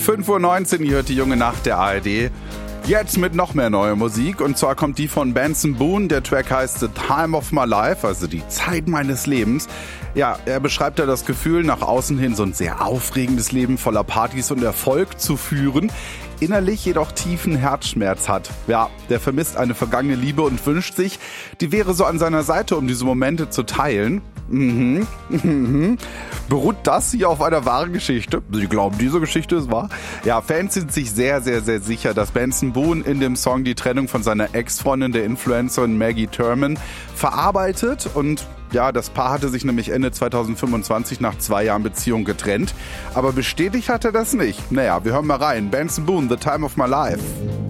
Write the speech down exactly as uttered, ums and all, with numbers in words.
fünf Uhr neunzehn, ihr hört die junge Nacht der A R D. Jetzt mit noch mehr neuer Musik, und zwar kommt die von Benson Boone. Der Track heißt The Time of My Life, also die Zeit meines Lebens. Ja, er beschreibt ja das Gefühl, nach außen hin so ein sehr aufregendes Leben voller Partys und Erfolg zu führen, innerlich jedoch tiefen Herzschmerz hat. Ja, der vermisst eine vergangene Liebe und wünscht sich, die wäre so an seiner Seite, um diese Momente zu teilen. Mhm, mhm. Beruht das hier auf einer wahren Geschichte? Sie glauben, diese Geschichte ist wahr? Ja, Fans sind sich sehr, sehr, sehr sicher, dass Benson Boone in dem Song die Trennung von seiner Ex-Freundin, der Influencerin Maggie Thurman, verarbeitet. Und ja, das Paar hatte sich nämlich Ende zweitausendfünfundzwanzig nach zwei Jahren Beziehung getrennt. Aber bestätigt hat er das nicht. Naja, wir hören mal rein. Benson Boone, The Time of My Life.